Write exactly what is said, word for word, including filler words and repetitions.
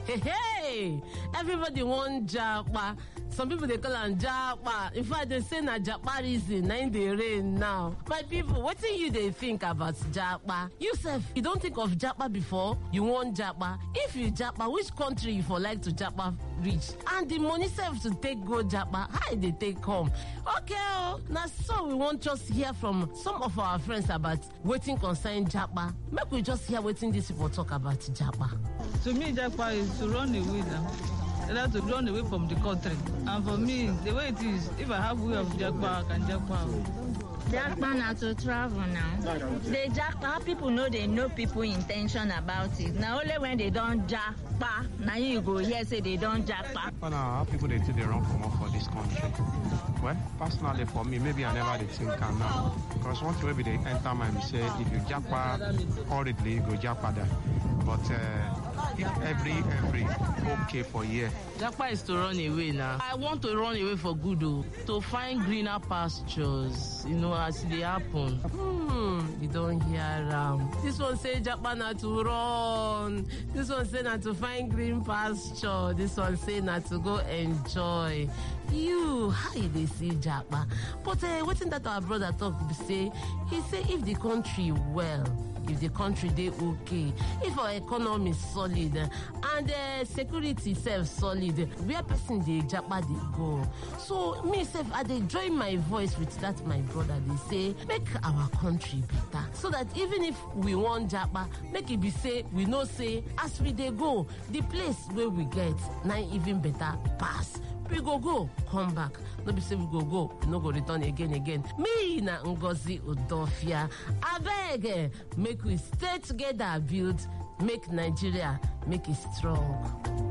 Hey, hey, everybody want japa. Some people they call them japa. In fact, they say na japa reason. Now in the rain now. My people, what do you they think about japa? You self, you don't think of japa before. You want japa. If you japa, which country you for like to japa reach? And the money self to take go japa, how they take home? Okay, oh, now so we want just hear from some of our friends about waiting concern japa. Make we just hear waiting these people talk about japa. To me, japa is to run away now. That's to run away from the country. And for me, the way it is, if I have way of japa, I can japa. Japa na to travel now. The japa people know they know people intention about it. Now only when they don't japa, now you go here say they don't japa. But now how people they do they run from off for this country. Well, personally for me, maybe I never did think can now. Because one thing maybe they enter mind say if you japa hurriedly, you go japa there. But uh, if every every okay for year. Japa is to run away now. I want to run away for good though, to find greener pastures, you know, as they happen. Hmm, you don't hear um. This one say japa na to run. This one say na to find green pasture. This one say na to go enjoy. You, how you they see japa? But uh, what's that our brother talk say? He say if the country well, if the country they okay, if our economy is solid and uh, security self solid, where person they japa they go. So me self I they join my voice with that my brother. They say make our country better, so that even if we want japa, make it be say we know say as we they go, the place where we get now even better pass. We go go, come back. No be say we go go, we no go return again again. Me na Ngozi Udofia. Abeg, make we stay together, build, make Nigeria, make it strong.